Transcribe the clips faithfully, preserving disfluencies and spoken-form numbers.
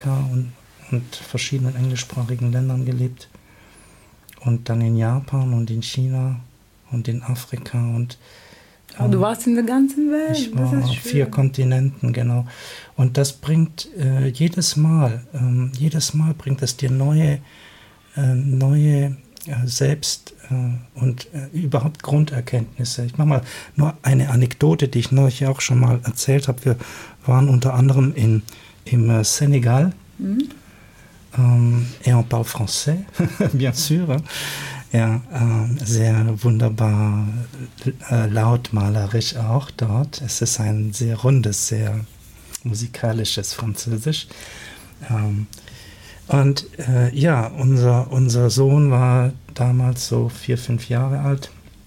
und, und verschiedenen englischsprachigen Ländern gelebt. Und dann in Japan und in China und in Afrika. Und, ähm, oh, du warst in der ganzen Welt. Ich war auf vier Kontinenten, genau. Und das bringt äh, jedes Mal, ähm, jedes Mal bringt es dir neue, äh, neue äh, Selbst- äh, und äh, überhaupt Grunderkenntnisse. Ich mache mal nur eine Anekdote, die ich neulich auch schon mal erzählt habe. Wir waren unter anderem in, im äh, Senegal. Mhm. Ähm, et on parle français, bien sûr. Ja, äh, sehr wunderbar äh, laut, malerisch auch dort. Es ist ein sehr rundes, sehr musikalisches Französisch. Ähm, und äh, ja, unser, unser Sohn war damals so vier, fünf Jahre alt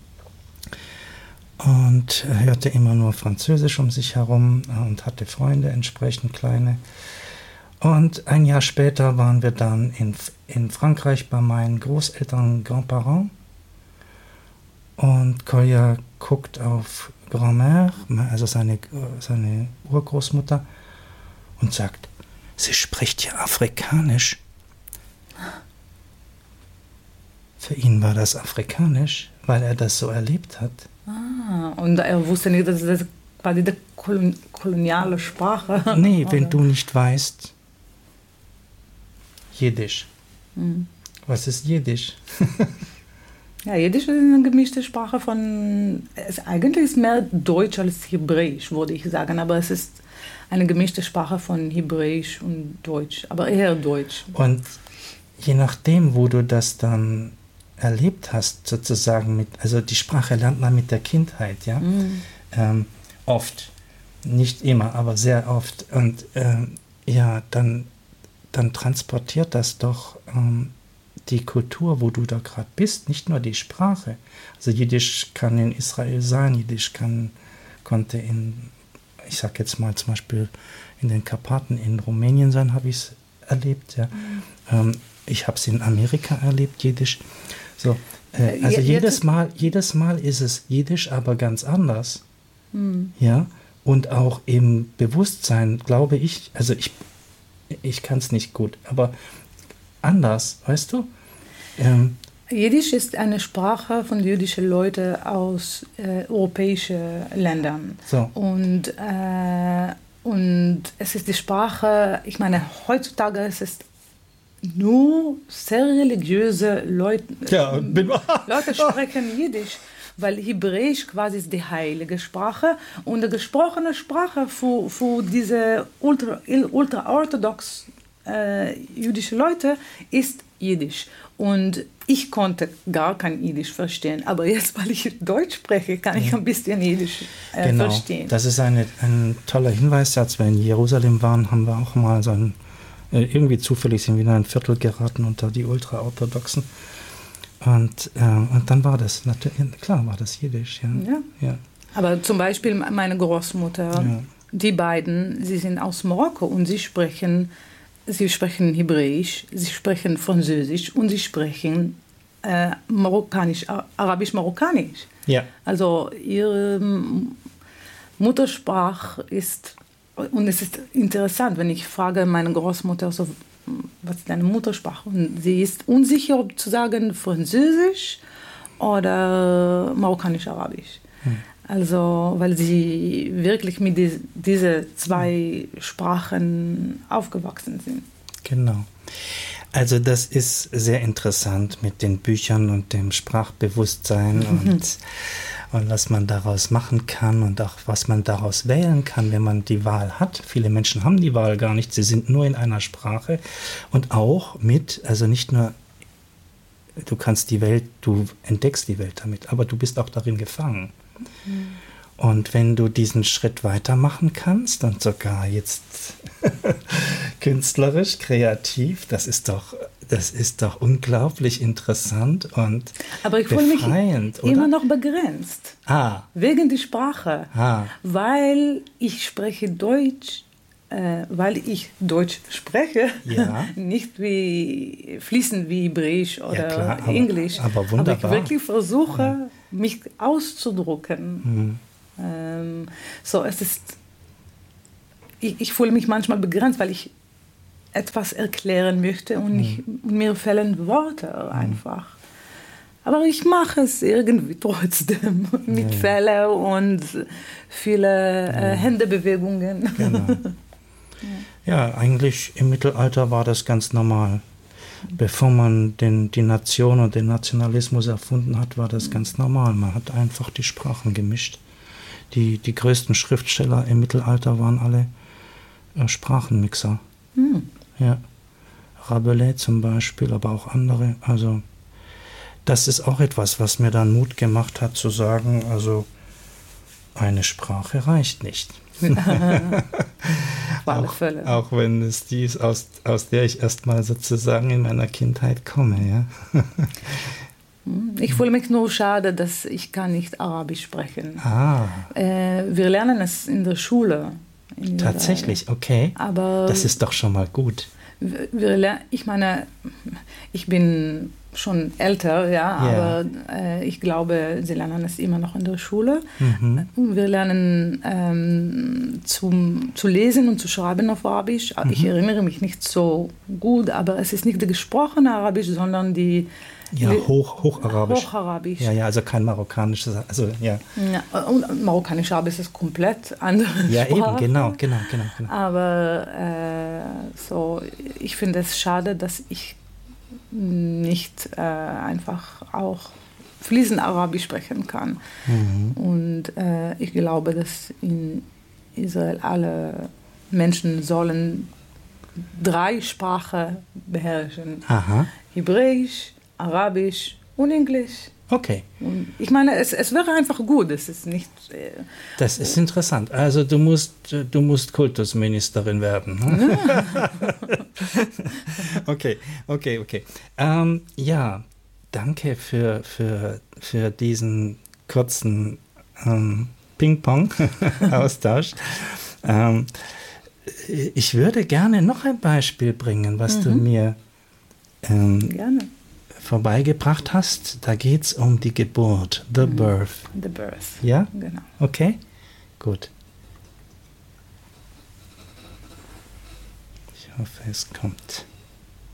und hörte immer nur Französisch um sich herum und hatte Freunde, entsprechend kleine. Und ein Jahr später waren wir dann in, in Frankreich bei meinen Großeltern, Grands-Parents. Und Kolja guckt auf Grand-Mère, also seine, seine Urgroßmutter, und sagt, sie spricht ja Afrikanisch. Für ihn war das Afrikanisch, weil er das so erlebt hat. Ah, und er wusste nicht, dass das quasi die kolon- koloniale Sprache. Nee, wenn du nicht weißt, Jiddisch. Hm. Was ist Jiddisch? Ja, Jiddisch ist eine gemischte Sprache von, es eigentlich ist mehr Deutsch als Hebräisch, würde ich sagen, aber es ist eine gemischte Sprache von Hebräisch und Deutsch, aber eher Deutsch. Und je nachdem, wo du das dann erlebt hast, sozusagen mit, also die Sprache lernt man mit der Kindheit, ja, hm. ähm, oft, nicht immer, aber sehr oft, und ähm, ja, dann dann transportiert das doch ähm, die Kultur, wo du da gerade bist, nicht nur die Sprache. Also Jiddisch kann in Israel sein, Jiddisch kann, konnte in, ich sag jetzt mal zum Beispiel in den Karpaten in Rumänien sein, habe ich es erlebt. Ja. Mhm. Ähm, ich habe es in Amerika erlebt, Jiddisch. So, äh, also Jetzt, jedes Mal, jedes Mal ist es Jiddisch, aber ganz anders. Mhm. Ja, und auch im Bewusstsein, glaube ich, also ich Ich kann es nicht gut, aber anders, weißt du? Ähm, Jiddisch ist eine Sprache von jüdischen Leuten aus äh, europäischen Ländern. So. Und, äh, und es ist die Sprache, ich meine, heutzutage ist es nur sehr religiöse Leute. Ja, bin Leute sprechen Jiddisch, weil Hebräisch quasi ist die heilige Sprache und die gesprochene Sprache für, für diese ultra, ultra-orthodox äh, jüdische Leute ist Jiddisch. Und ich konnte gar kein Jiddisch verstehen, aber jetzt, weil ich Deutsch spreche, kann ich ein bisschen Jiddisch äh, genau. verstehen. Das ist eine, ein toller Hinweis. Als wir in Jerusalem waren, haben wir auch mal so ein, äh, irgendwie zufällig sind wir in ein Viertel geraten unter die Ultra-Orthodoxen. Und, äh, und dann war das, natürlich, klar war das Jiddisch. Ja. Ja. Ja. Aber zum Beispiel meine Großmutter, ja. Die beiden, sie sind aus Marokko und sie sprechen, sie sprechen Hebräisch, sie sprechen Französisch und sie sprechen äh, Marokkanisch, Arabisch-Marokkanisch. Ja. Also ihre Muttersprache ist, und es ist interessant, wenn ich frage meine Großmutter so, was ist deine Muttersprache? Und sie ist unsicher, ob zu sagen Französisch oder Marokkanisch-Arabisch. Hm. Also, weil sie wirklich mit die, diese zwei Sprachen aufgewachsen sind. Genau. Also das ist sehr interessant mit den Büchern und dem Sprachbewusstsein mhm. und, und was man daraus machen kann und auch was man daraus wählen kann, wenn man die Wahl hat. Viele Menschen haben die Wahl gar nicht, sie sind nur in einer Sprache und auch mit, also nicht nur, du kannst die Welt, du entdeckst die Welt damit, aber du bist auch darin gefangen. Mhm. Und wenn du diesen Schritt weitermachen kannst und sogar jetzt künstlerisch, kreativ, das ist doch, das ist doch unglaublich interessant und aber ich fühle mich immer noch begrenzt. Ah. Wegen der Sprache. Ah. Weil ich spreche Deutsch, äh, weil ich Deutsch spreche, ja. nicht wie fließend wie Hebräisch oder ja, klar, aber, Englisch. Aber wunderbar. Aber ich wirklich versuche, ja. mich auszudrücken. Mhm. Ähm, so, es ist, ich, ich fühle mich manchmal begrenzt, weil ich etwas erklären möchte und, ich, und mir fehlen Worte einfach. Aber ich mache es irgendwie trotzdem mit ja, Fällen und viele äh, ja. Händebewegungen. Genau. ja. ja, eigentlich im Mittelalter war das ganz normal. Bevor man den, die Nation und den Nationalismus erfunden hat, war das ganz normal. Man hat einfach die Sprachen gemischt. Die, die größten Schriftsteller im Mittelalter waren alle äh, Sprachenmixer. Hm. Ja. Rabelais zum Beispiel, aber auch andere. Also das ist auch etwas, was mir dann Mut gemacht hat, zu sagen, also eine Sprache reicht nicht. auch, auch wenn es die ist, aus, aus der ich erstmal sozusagen in meiner Kindheit komme. Ja? Ich fühle mich nur schade, dass ich kann nicht Arabisch sprechen. Ah. Äh, wir lernen es in der Schule. In Tatsächlich, okay. Aber das ist doch schon mal gut. Wir, wir, ich meine, ich bin schon älter, ja, yeah. aber äh, ich glaube, sie lernen es immer noch in der Schule. Mhm. Wir lernen ähm, zum, zu lesen und zu schreiben auf Arabisch. Mhm. Ich erinnere mich nicht so gut, aber es ist nicht der gesprochene Arabisch, sondern die ja, hoch, Hocharabisch. Hocharabisch. Ja, ja, also kein marokkanisches, also ja. ja und marokkanisch Arabisch ist komplett andere Ja, Sprache. eben, genau, genau, genau. genau. Aber äh, so, ich finde es schade, dass ich nicht äh, einfach auch fließend Arabisch sprechen kann. Mhm. Und äh, ich glaube, dass in Israel alle Menschen sollen drei Sprachen beherrschen. Aha. Hebräisch, Arabisch und Englisch. Okay. Und ich meine, es, es wäre einfach gut, es ist nicht... Äh, das ist interessant. Also du musst, du musst Kultusministerin werden. Ne? Ja. okay, okay, okay. Ähm, ja, danke für, für, für diesen kurzen ähm, Ping-Pong-Austausch. ähm, ich würde gerne noch ein Beispiel bringen, was mhm. du mir ähm, gerne. vorbeigebracht hast. Da geht es um die Geburt, the mhm. birth. The birth. Ja? Genau. Okay, gut. Ich hoffe, es kommt.